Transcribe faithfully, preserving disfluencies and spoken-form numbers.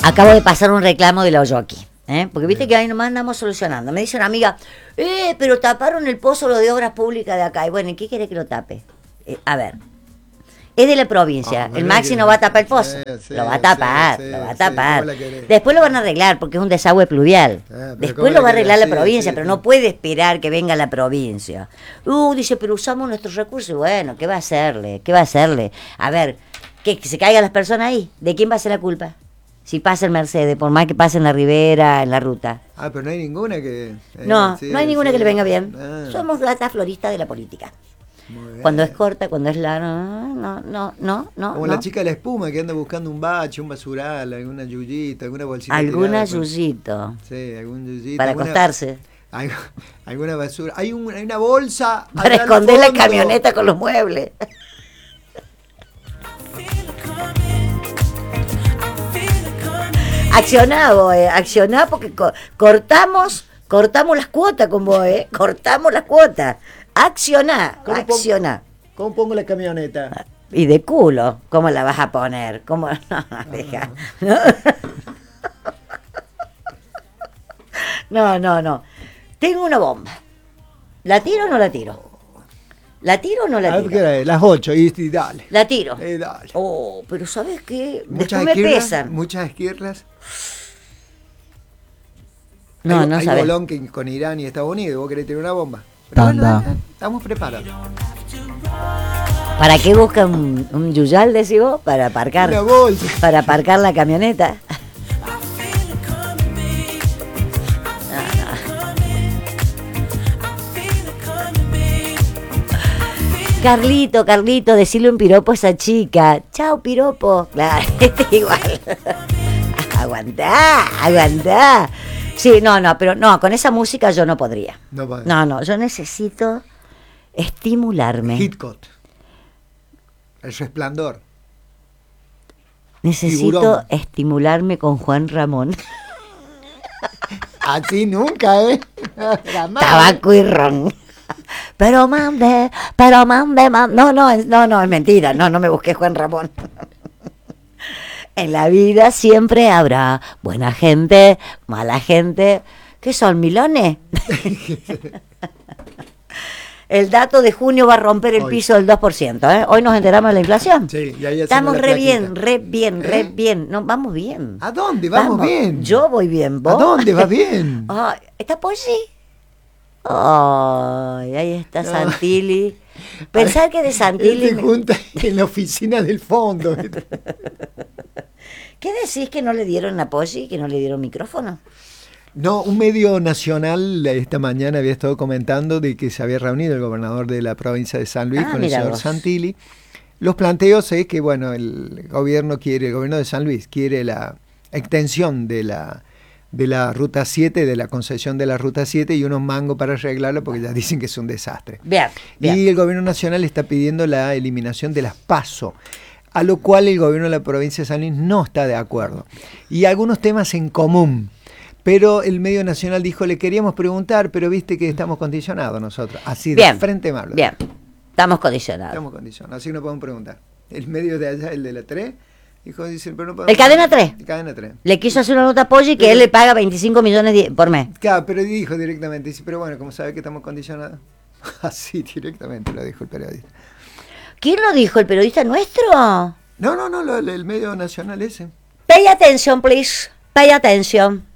Acabo de pasar un reclamo de la Oyoki, ¿eh? Porque viste que ahí nomás andamos solucionando. Me dice una amiga, eh, pero taparon el pozo lo de obras públicas de acá. Y bueno, ¿y qué quiere que lo tape? Eh, a ver, es de la provincia. Oh, el Maxi no va a tapar el pozo. Sí, sí, lo va a tapar, sí, lo va a sí, tapar. ¿cómo la querés? Después lo van a arreglar porque es un desagüe pluvial. Ah, pero Después ¿cómo lo la va a querés? arreglar la Sí, provincia, sí, pero sí. no puede esperar que venga la provincia. Uh, dice, pero usamos nuestros recursos. Y bueno, ¿qué va a hacerle? ¿Qué va a hacerle? A ver, ¿que, que se caigan las personas ahí? ¿De quién va a ser la culpa? Si pasa el Mercedes, por más que pase en la ribera, en la ruta. Ah, pero no hay ninguna que... eh, No, sí, no hay ninguna sí. que le venga bien. Ah, Somos la florista de la política. muy bien. Cuando es corta, cuando es larga, no, no, no, no. Como no. la chica de la espuma que anda buscando un bache, un basural, alguna yuyita, alguna bolsita. Alguna tirada con- yuyito. Sí, algún yuyito. Para alguna- acostarse. algo- alguna basura. Hay, un- hay una bolsa. Para allá al esconder la fondo. camioneta con los muebles. Accioná, vos, eh, accioná porque co- cortamos, cortamos las cuotas con vos, eh. Cortamos las cuotas. Accioná, ¿Cómo pongo- accioná. ¿Cómo pongo la camioneta? Y de culo, ¿cómo la vas a poner? ¿Cómo? No, deja. No, no, no. Tengo una bomba. ¿La tiro o no la tiro? ¿La tiro o no la A ver, ¿qué tiro? hora es? Las ocho, y, y dale. La tiro. Eh, dale. Oh, pero ¿sabes qué? Muchas Después me esquirlas, pesan. muchas esquirlas. No, hay, no hay sabes. bolón que con Irán y Estados Unidos, vos querés tener una bomba. Pero Tanda. bueno, estamos preparados. ¿Para qué buscan un, un yuyal, decís vos? Para aparcar. Una bolsa. Para aparcar la camioneta. Carlito, Carlito, decirle un piropo a esa chica. Chao, piropo. Claro, este igual. Aguantá, aguantá. Sí, no, no, pero no, con esa música yo no podría. No, podés. No, no, yo necesito estimularme. Hitchcock. El resplandor. Necesito Tiburón. estimularme con Juan Ramón. Así nunca, ¿eh? Jamás. Tabaco y ron. Pero mande, pero mande, mande. No, no, es- no, no, es mentira. No, no me busqué Juan Ramón. En la vida siempre habrá buena gente, mala gente. ¿Qué son, milones? El dato de junio va a romper el Hoy. piso del dos por ciento, ¿eh? Hoy nos enteramos de la inflación. Sí, y ahí hacemos Estamos la re plaquita. bien, re bien, re ¿Eh? bien. No, vamos bien. ¿A dónde? Vamos, bien. Yo voy bien, ¿vos? ¿A dónde va bien? Ay, ¿está Polly? Ay, ahí está No. Santilli. Pensar que de Él Santilli... se me- junta en la oficina del fondo. ¿Qué decís que no le dieron a Polly, que no le dieron micrófono? No, un medio nacional esta mañana había estado comentando de que se había reunido el gobernador de la provincia de San Luis Ah, con el mira señor vos. Santilli. Los planteos es que, bueno, el gobierno quiere, el gobierno de San Luis quiere la extensión de la de la Ruta siete, de la concesión de la Ruta siete y unos mangos para arreglarlo porque ya dicen que es un desastre. Bien, bien. Y el gobierno nacional está pidiendo la eliminación de las PASO, a lo cual el gobierno de la provincia de San Luis no está de acuerdo. Y algunos temas en común. Pero el medio nacional dijo, le queríamos preguntar, pero viste que estamos condicionados nosotros. Así de Bien, frente me hablo. bien. Estamos condicionados. Estamos condicionados, así que no podemos preguntar. El medio de allá, el de la tres, dijo, dice, pero no podemos. ¿El Cadena tres? El Cadena tres. Le quiso hacer una nota a Polly que Pero- él le paga veinticinco millones di- por mes. Claro, pero dijo directamente, dice, pero bueno, como sabe que estamos condicionados. Así directamente lo dijo el periodista. ¿Quién lo dijo? ¿El periodista nuestro? No, no, no, lo- el medio nacional ese. Pay attention, please. Pay attention.